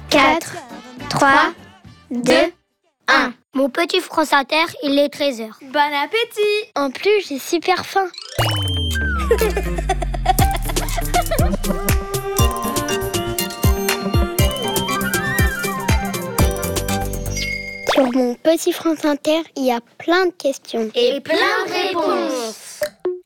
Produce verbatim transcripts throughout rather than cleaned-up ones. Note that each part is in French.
quatre, trois, deux, un. Mon petit France Inter, il est treize heures. Bon appétit! En plus, j'ai super faim. Sur mon petit France Inter, il y a plein de questions. Et plein de réponses.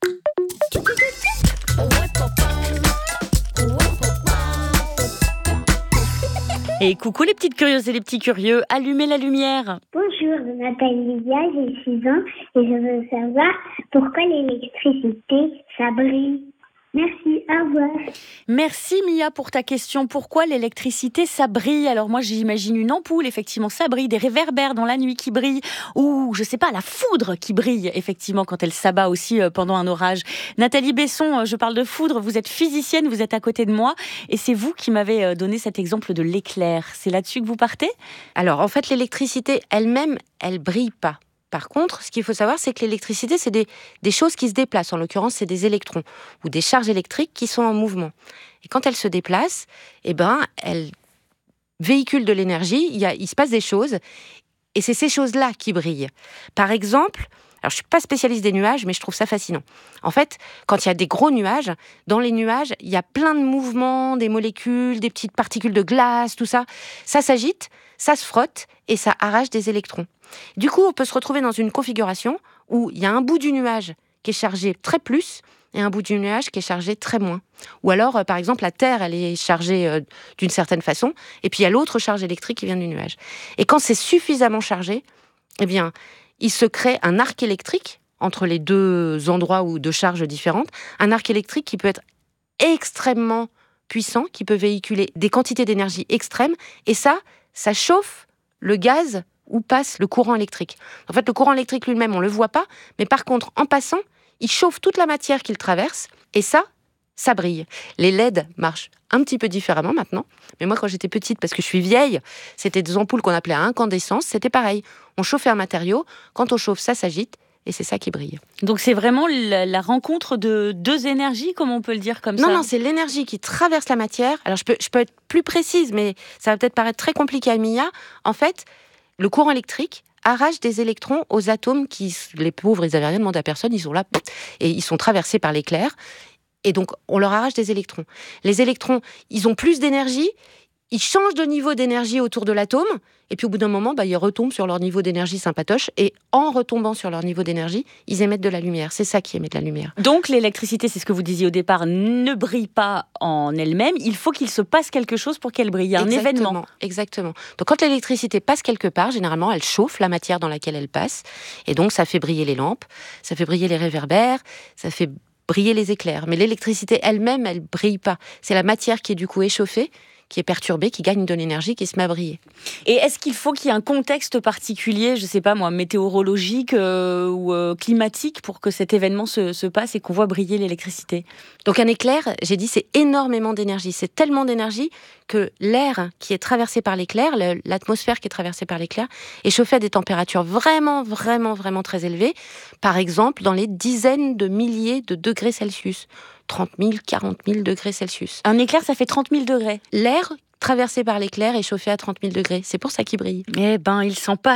Et coucou les petites curieuses et les petits curieux, allumez la lumière. Bonjour, je m'appelle Lydia, j'ai six ans et je veux savoir pourquoi l'électricité, ça brille. Merci, au revoir. Merci Mia pour ta question. Pourquoi l'électricité, ça brille? Alors moi j'imagine une ampoule, effectivement ça brille, des réverbères dans la nuit qui brillent, ou je sais pas, la foudre qui brille effectivement quand elle s'abat aussi pendant un orage. Nathalie Besson, je parle de foudre, vous êtes physicienne, vous êtes à côté de moi et c'est vous qui m'avez donné cet exemple de l'éclair. C'est là-dessus que vous partez? Alors en fait l'électricité elle-même, elle brille pas. Par contre, ce qu'il faut savoir, c'est que l'électricité, c'est des, des choses qui se déplacent. En l'occurrence, c'est des électrons ou des charges électriques qui sont en mouvement. Et quand elles se déplacent, eh ben, elles véhiculent de l'énergie, il, y a, il se passe des choses, et c'est ces choses-là qui brillent. Par exemple, alors je ne suis pas spécialiste des nuages, mais je trouve ça fascinant. En fait, quand il y a des gros nuages, dans les nuages, il y a plein de mouvements, des molécules, des petites particules de glace, tout ça. Ça s'agite, ça se frotte, et ça arrache des électrons. Du coup, on peut se retrouver dans une configuration où il y a un bout du nuage qui est chargé très plus et un bout du nuage qui est chargé très moins. Ou alors, euh, par exemple, la Terre, elle est chargée euh, d'une certaine façon, et puis il y a l'autre charge électrique qui vient du nuage. Et quand c'est suffisamment chargé, eh bien, il se crée un arc électrique entre les deux endroits ou deux charges différentes, un arc électrique qui peut être extrêmement puissant, qui peut véhiculer des quantités d'énergie extrêmes, et ça, ça chauffe le gaz où passe le courant électrique. En fait, le courant électrique lui-même, on ne le voit pas, mais par contre, en passant, il chauffe toute la matière qu'il traverse, et ça, ça brille. Les L E D marchent un petit peu différemment maintenant, mais moi, quand j'étais petite, parce que je suis vieille, c'était des ampoules qu'on appelait à incandescence, c'était pareil. On chauffait un matériau, quand on chauffe, ça s'agite, et c'est ça qui brille. Donc c'est vraiment la, la rencontre de deux énergies, comme on peut le dire comme non, ça? Non, non, c'est l'énergie qui traverse la matière. Alors je peux, je peux être plus précise, mais ça va peut-être paraître très compliqué à Mia. En fait, le courant électrique arrache des électrons aux atomes qui, les pauvres, ils n'avaient rien demandé à personne, ils sont là, et ils sont traversés par l'éclair. Et donc, on leur arrache des électrons. Les électrons, ils ont plus d'énergie, ils changent de niveau d'énergie autour de l'atome, et puis au bout d'un moment, bah, ils retombent sur leur niveau d'énergie sympatoche, et en retombant sur leur niveau d'énergie, ils émettent de la lumière. C'est ça qui émet de la lumière. Donc l'électricité, c'est ce que vous disiez au départ, ne brille pas en elle-même, il faut qu'il se passe quelque chose pour qu'elle brille, il y a un exactement, événement. Exactement. Donc quand l'électricité passe quelque part, généralement, elle chauffe la matière dans laquelle elle passe, et donc ça fait briller les lampes, ça fait briller les réverbères, ça fait briller les éclairs. Mais l'électricité elle-même, elle brille pas. C'est la matière qui est du coup échauffée, qui est perturbée, qui gagne de l'énergie, qui se met à briller. Et est-ce qu'il faut qu'il y ait un contexte particulier, je sais pas moi, météorologique euh, ou euh, climatique pour que cet événement se, se passe et qu'on voit briller l'électricité? Donc un éclair, j'ai dit, c'est énormément d'énergie. C'est tellement d'énergie que l'air qui est traversé par l'éclair, l'atmosphère qui est traversée par l'éclair, est chauffée à des températures vraiment, vraiment, vraiment très élevées. Par exemple, dans les dizaines de milliers de degrés Celsius. trente mille, quarante mille degrés Celsius. Un éclair, ça fait trente mille degrés. L'air traversé par l'éclair est chauffé à trente mille degrés. C'est pour ça qu'il brille. Eh ben, il sent pas